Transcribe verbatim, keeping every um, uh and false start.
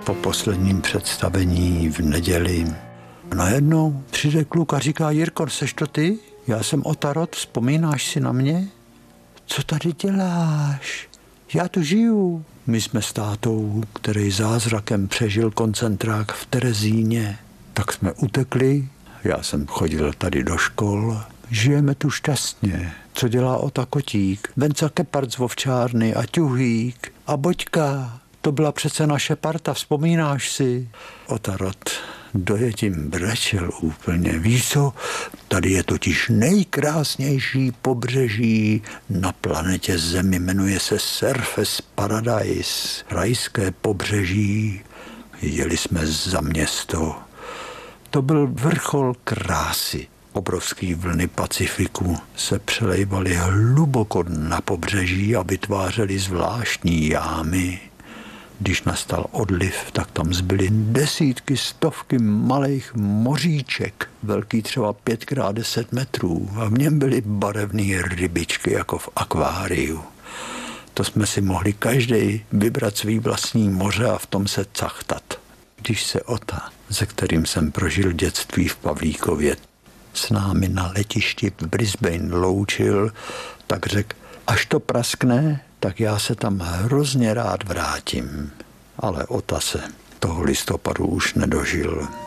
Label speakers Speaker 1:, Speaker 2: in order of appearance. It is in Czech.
Speaker 1: po posledním představení v neděli. Najednou přijde kluk a říká: Jirko, seš to ty? Já jsem Otarot, vzpomínáš si na mě? Co tady děláš? Já tu žiju. My jsme s tátou, který zázrakem přežil koncentrák v Terezíně, tak jsme utekli. Já jsem chodil tady do škol. Žijeme tu šťastně. Co dělá Ota Kotík? Venca Kepard z Ovčárny a Ťuhýk a Boďka. To byla přece naše parta, vzpomínáš si? Otarot dojetím brečel úplně. Víš co? Tady je totiž nejkrásnější pobřeží na planetě Zemi. Jmenuje se Surface Paradise. Rajské pobřeží. Jeli jsme za město. To byl vrchol krásy. Obrovský vlny Pacifiku se přelejvaly hluboko na pobřeží a vytvářely zvláštní jámy. Když nastal odliv, tak tam zbyly desítky, stovky malých moříček, velký třeba pět krát deset metrů, a v něm byly barevné rybičky jako v akváriu. To jsme si mohli každý vybrat svý vlastní moře a v tom se cachtat. Když se Ota, se kterým jsem prožil dětství v Pavlíkově, s námi na letišti v Brisbane loučil, tak řekl: až to praskne, tak já se tam hrozně rád vrátím. Ale Ota se toho listopadu už nedožil.